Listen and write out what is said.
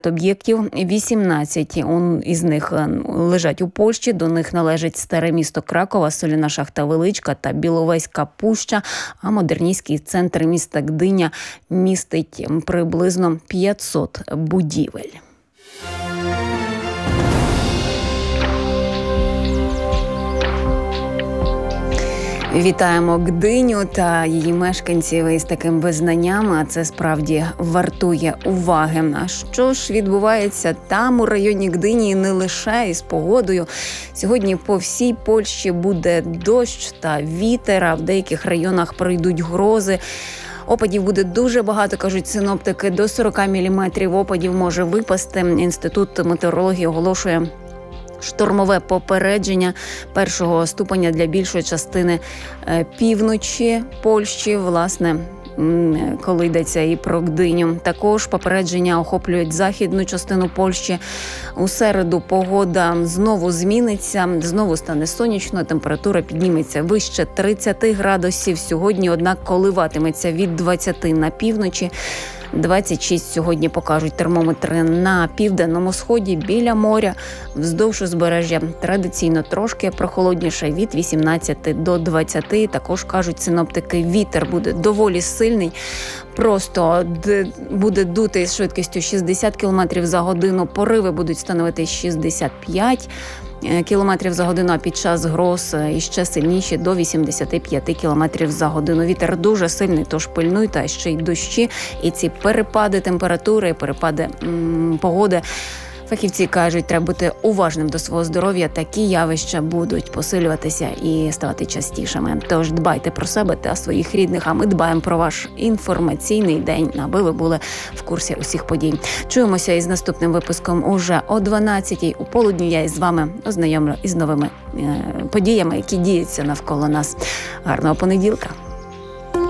об'єктів, 18 із них лежать у Польщі, до них належить Старе місто Кракова, Соляна шахта Величка та Біловезька пуща, а модерністський центр міста Гдиня містить приблизно 500 будівель. Вітаємо Гдиню та її мешканців із таким визнанням, а це справді вартує уваги. А що ж відбувається там, у районі Гдині, не лише із погодою. Сьогодні по всій Польщі буде дощ та вітер, а в деяких районах пройдуть грози. Опадів буде дуже багато, кажуть синоптики, до 40 міліметрів опадів може випасти. Інститут метеорології оголошує штормове попередження першого ступеня для більшої частини півночі Польщі, власне, коли йдеться і про Гдиню. Також попередження охоплюють західну частину Польщі. У середу погода знову зміниться, знову стане сонячно, температура підніметься вище 30 градусів. Сьогодні, однак, коливатиметься від 20 на півночі. 26 сьогодні покажуть термометри на південному сході, біля моря, вздовж узбережжя. Традиційно трошки прохолодніше, від 18 до 20. Також, кажуть синоптики, вітер буде доволі сильний. Просто буде дути з швидкістю 60 км за годину. Пориви будуть становити 65 км за годину, а під час гроз іще сильніші до 85 км за годину. Вітер дуже сильний, тож пильнуйте, а ще й дощі. І ці перепади температури, перепади погоди. Фахівці кажуть, треба бути уважним до свого здоров'я. Такі явища будуть посилюватися і ставати частішими. Тож дбайте про себе та своїх рідних, а ми дбаємо про ваш інформаційний день, аби ви були в курсі усіх подій. Чуємося із наступним випуском уже о 12-й. У полудні я із вами ознайомлю із новими подіями, які діються навколо нас. Гарного понеділка!